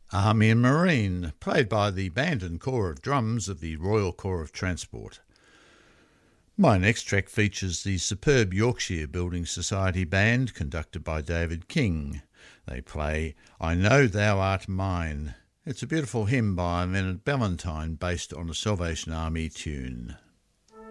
Army and Marine, played by the Band and Corps of Drums of the Royal Corps of Transport. My next track features the superb Yorkshire Building Society Band, conducted by David King. They play I Know Thou Art Mine. It's a beautiful hymn by Leonard Ballantyne based on a Salvation Army tune.